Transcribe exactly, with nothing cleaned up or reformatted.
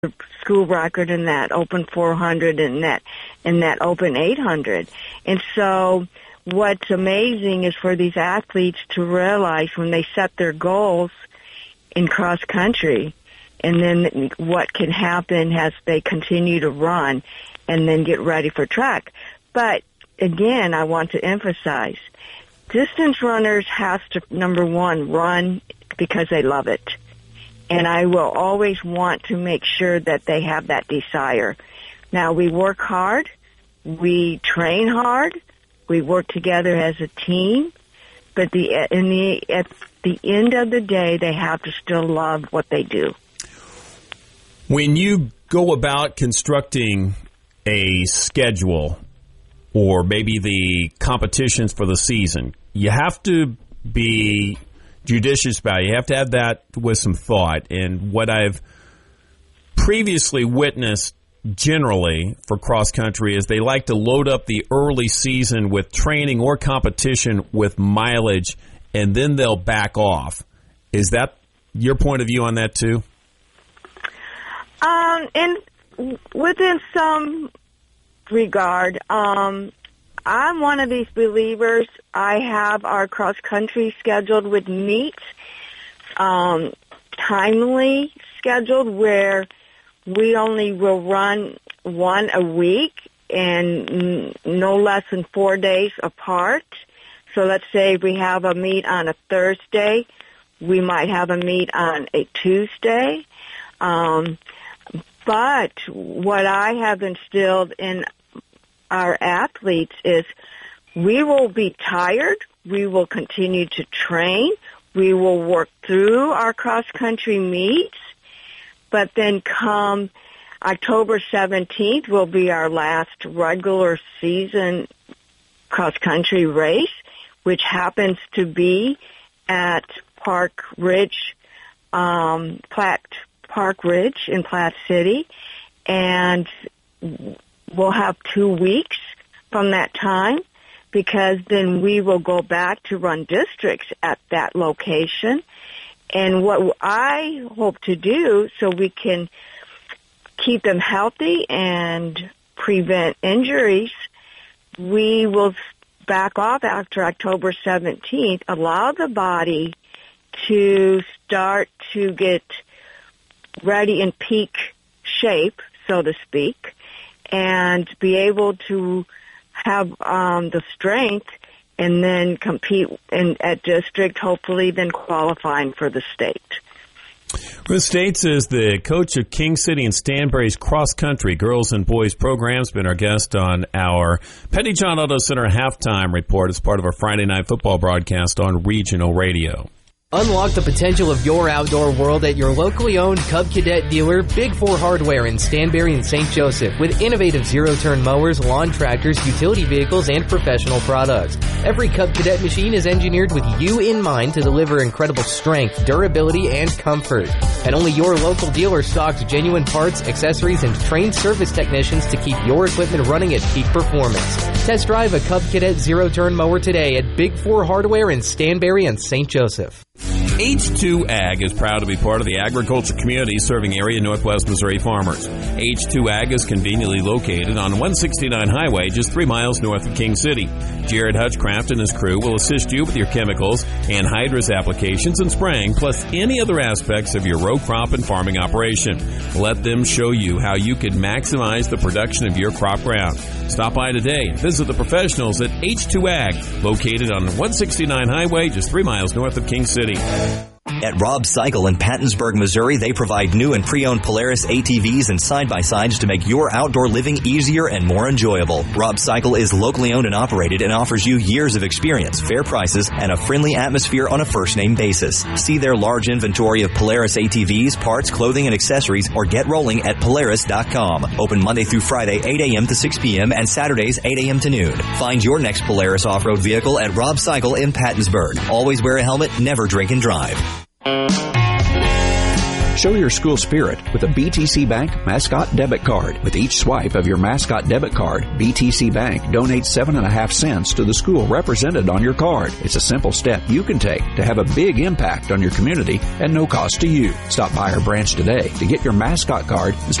school record in that open four hundred and that in that open eight hundred. And so what's amazing is for these athletes to realize when they set their goals in cross country, and then what can happen as they continue to run and then get ready for track. But again, I want to emphasize, distance runners have to, number one, run because they love it. And I will always want to make sure that they have that desire. Now, we work hard. We train hard. We work together as a team. But the, in the, at the end of the day, they have to still love what they do. When you go about constructing a schedule or maybe the competitions for the season, you have to be judicious about it. You have to have that with some thought. And what I've previously witnessed generally for cross country is they like to load up the early season with training or competition with mileage, and then they'll back off. Is that your point of view on that too? Um, and within some regard, um, I'm one of these believers. I have our cross country scheduled with meets, um, timely scheduled, where we only will run one a week and no less than four days apart. So let's say we have a meet on a Thursday, we might have a meet on a Tuesday. Um, but what I have instilled in our athletes is we will be tired, we will continue to train, we will work through our cross-country meets, but then come October seventeenth will be our last regular season cross-country race, which happens to be at Park Ridge, um, Platte Park Ridge in Platte City, and we'll have two weeks from that time, because then we will go back to run districts at that location. And what I hope to do so we can keep them healthy and prevent injuries, we will back off after October seventeenth, allow the body to start to get ready in peak shape, so to speak, and be able to have um, the strength and then compete in, at district, hopefully then qualifying for the state. Ruth States is the coach of King City and Stanberry's cross-country girls and boys programs. Been our guest on our Penny John Auto Center halftime report as part of our Friday night football broadcast on regional radio. Unlock the potential of your outdoor world at your locally owned Cub Cadet dealer, Big Four Hardware in Stanberry and Saint Joseph, with innovative zero-turn mowers, lawn tractors, utility vehicles, and professional products. Every Cub Cadet machine is engineered with you in mind to deliver incredible strength, durability, and comfort. And only your local dealer stocks genuine parts, accessories, and trained service technicians to keep your equipment running at peak performance. Test drive a Cub Cadet zero-turn mower today at Big Four Hardware in Stanberry and Saint Joseph. H two Ag is proud to be part of the agriculture community serving area Northwest Missouri farmers. H two Ag is conveniently located on one sixty-nine Highway, just three miles north of King City. Jared Hutchcraft and his crew will assist you with your chemicals, anhydrous applications, and spraying, plus any other aspects of your row crop and farming operation. Let them show you how you can maximize the production of your crop ground. Stop by today and visit the professionals at H two Ag, located on one sixty-nine Highway, just three miles north of King City. At Rob Cycle in Pattonsburg, Missouri, they provide new and pre-owned Polaris A T Vs and side-by-sides to make your outdoor living easier and more enjoyable. Rob Cycle is locally owned and operated and offers you years of experience, fair prices, and a friendly atmosphere on a first-name basis. See their large inventory of Polaris A T Vs, parts, clothing, and accessories, or get rolling at Polaris dot com. Open Monday through Friday, eight a.m. to six p.m. and Saturdays, eight a.m. to noon. Find your next Polaris off-road vehicle at Rob Cycle in Pattonsburg. Always wear a helmet, never drink and drive. Show your school spirit with a B T C Bank Mascot Debit Card. With each swipe of your Mascot Debit Card, B T C Bank donates seven and a half cents to the school represented on your card. It's a simple step you can take to have a big impact on your community at no cost to you. Stop by our branch today to get your Mascot Card and start